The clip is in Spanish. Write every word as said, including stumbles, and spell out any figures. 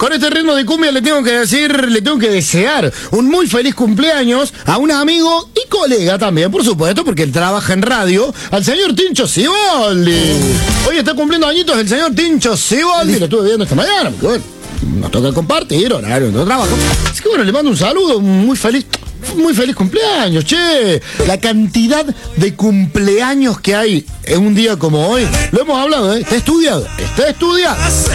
Con este ritmo de cumbia le tengo que decir, le tengo que desear un muy feliz cumpleaños a un amigo y colega también, por supuesto, porque él trabaja en radio, al señor Tincho Siboldi. Hoy está cumpliendo añitos el señor Tincho Siboldi, lo estuve viendo esta mañana, porque bueno, nos toca compartir horario de trabajo. Así que bueno, le mando un saludo, muy feliz. Muy feliz cumpleaños, che. La cantidad de cumpleaños que hay en un día como hoy, lo hemos hablado, ¿eh? Está estudiado, está estudiado.